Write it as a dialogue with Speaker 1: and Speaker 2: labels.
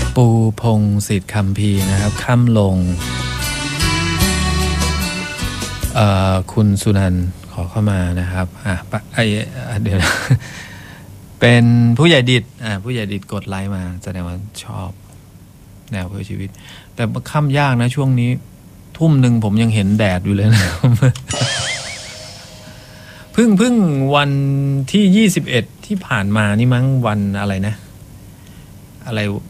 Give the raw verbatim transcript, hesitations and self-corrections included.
Speaker 1: ปูพงศิษฐ์คัมภีร์นะครับค่ำลงเอ่อคุณสุนันท์ขอเข้ามานะครับอ่ะไอเดี๋ยวนะเป็นผู้ใหญ่ดิษอ่าผู้ใหญ่ดิษกดไลค์มาแสดงว่าชอบแนวเพื่อชีวิตแต่ค่ำยากนะช่วงนี้ทุ่มหนึ่งผมยังเห็นแดดอยู่เลยนะ เพิ่งเพิ่งวันที่ยี่สิบเอ็ดที่ผ่านมานี่มั้งวันอะไรนะอะไร